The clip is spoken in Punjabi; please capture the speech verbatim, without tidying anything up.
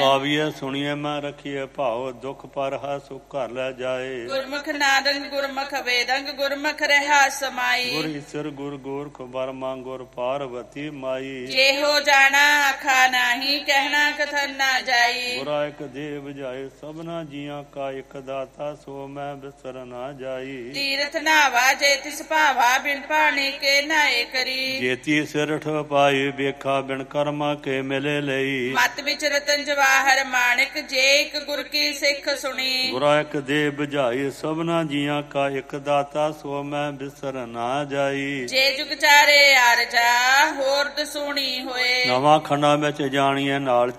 ਆਵੀਏ ਸੁਣੀਏ ਮੈਂ ਰਖੀਏ ਭਾਉ ਦੁਖ ਪਰ ਹਾ ਸੁਖ ਘਰ ਲੈ ਜਾਏ। ਗੁਰਮੁਖ ਨਾਦੰਗ ਗੁਰਮੁਖ ਵੇਦੰਗ ਗੁਰਮੁਖ ਰਹਾ ਸਮਾਈ। ਗੁਰ ਈਸਰ ਗੁਰ ਗੋਰਖ ਬਰਮਾ ਗੁਰ ਪਾਰਵਤੀ ਮਾਈ। ਜਿਹੋ ਜਾਣਾ ਆਖਾ ਨਾਹੀ ਕਹਿਣਾ ਕਥਨ ਨਾ ਜਾਈ। ਗੁਰਾ ਇਕ ਦੇ ਬੁਝਾਏ ਸਭਨਾ ਜੀਆਂ ਕਾ ਇਕ ਦਾਤਾ ਸੋ ਮੈਂ ਬਿਸਰ ਨਾ ਜਾਈ। ਤੀਰਥ ਨਾਵਾ ਜੇ ਤਿਸ ਭਾਵਾ ਬਿਨ ਪਾਣੀ ਕੇ ਨਾਏ ਕਰੀ। ਜੇਤੀ ਸਿਰਠ ਪਾਈ ਵੇਖਾ ਬਿਨ ਕਰਮਾ ਕੇ ਮਿਲੇ ਲਈ। ਮਤ ਵਿੱਚ ਰਤਨ ਜਵਾਹਰ ਮਾਣਿਕ ਜੇ ਇੱਕ ਗੁਰ ਕੀ ਸਿੱਖ ਸੁਣੀ। ਗੁਰਾ ਇਕ ਦੇ ਬੁਝਾਈ ਸਭਨਾ ਜੀਆਂ ਕਾ ਇਕ ਦਾਤਾ ਸੋ ਮੈਂ ਬਿਸਰ ਨਾ ਜਾਈ। ਜੇ ਜੁਗ ਚਾਰੇ ਅਰਜਾ ਹੋਰ ਦਸੂਣੀ ਹੋਏ। ਨਵਾਂ ਖੰਡਾਂ ਵਿੱਚ ਜਾਣੀਏ ਨਾਲ